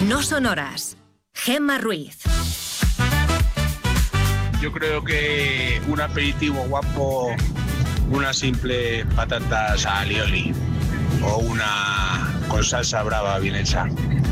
No son horas. Gemma Ruiz. Yo creo que un aperitivo guapo, una simple patatas alioli o una con salsa brava bien hecha.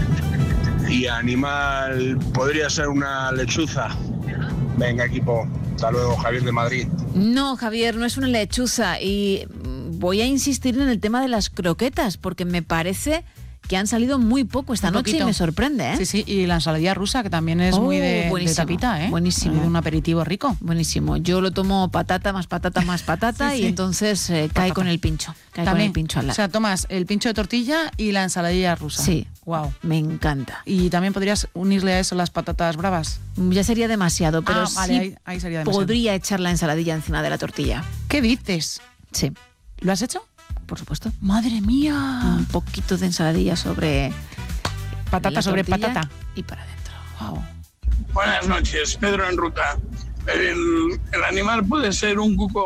Y animal podría ser una lechuza. Venga, equipo. Hasta luego, Javier de Madrid. No, Javier, no es una lechuza. Y voy a insistir en el tema de las croquetas, porque me parece que han salido muy poco esta noche y me sorprende, ¿eh? Sí, sí, y la ensaladilla rusa, que también es muy de tapita, ¿eh? Buenísimo. Un aperitivo rico. Buenísimo. Yo lo tomo patata más patata más patata y entonces cae con el pincho. Cae también, con el pincho al lado. O sea, tomas el pincho de tortilla y la ensaladilla rusa. Sí. Wow. Me encanta. Y también podrías unirle a eso las patatas bravas. Ya sería demasiado, pero vale, ahí sería demasiado. Podría echar la ensaladilla encima de la tortilla. ¿Qué dices? Sí. ¿Lo has hecho? Por supuesto. ¡Madre mía! Un poquito de ensaladilla sobre patata sobre patata y para adentro. Wow. Buenas noches, Pedro en ruta. ¿El animal puede ser un cuco?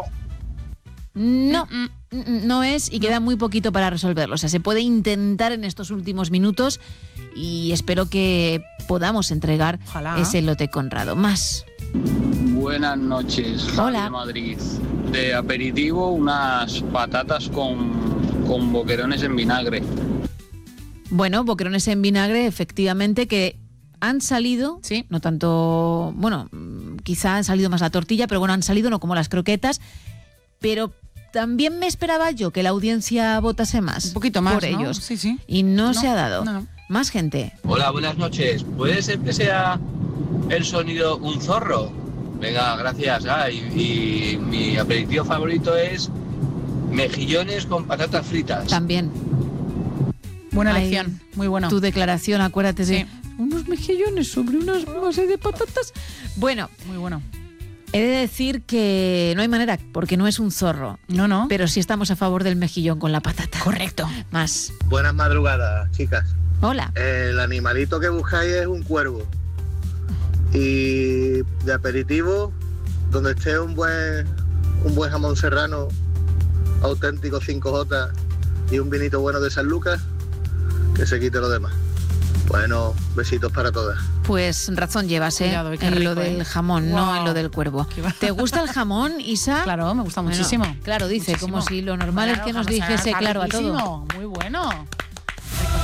No, no es, y queda muy poquito para resolverlo. O sea, se puede intentar en estos últimos minutos y espero que podamos entregar ese lote Conrado. Más. Buenas noches. Hola. De Madrid. De aperitivo, unas patatas con boquerones en vinagre. Bueno, boquerones en vinagre, efectivamente, que han salido, sí, no tanto, bueno, quizá han salido más la tortilla, pero bueno, han salido no como las croquetas, pero también me esperaba yo que la audiencia votase más. Un poquito más, por ¿no? ellos. Sí, sí. Y no se ha dado. No. Más gente. Hola, buenas noches. ¿Puede ser que sea el sonido un zorro? Venga, gracias. Y mi aperitivo favorito es mejillones con patatas fritas. También. Buena elección, muy bueno. Tu declaración, acuérdate de unos mejillones sobre unas base de patatas. Bueno, muy bueno. He de decir que no hay manera, porque no es un zorro. No. Pero sí estamos a favor del mejillón con la patata. Correcto. Más. Buenas madrugadas, chicas. Hola. El animalito que buscáis es un cuervo. Y de aperitivo, donde esté un buen jamón serrano auténtico 5J y un vinito bueno de San Lucas, que se quite lo demás. Bueno, besitos para todas. Pues razón llevas, Cuidado, en rico, lo del jamón, wow. no en lo del cuervo. ¿Te gusta el jamón, Isa? Claro, me gusta muchísimo. Claro, dice, muchísimo. como si lo normal es que nos dijese claro a todo. Muy bueno.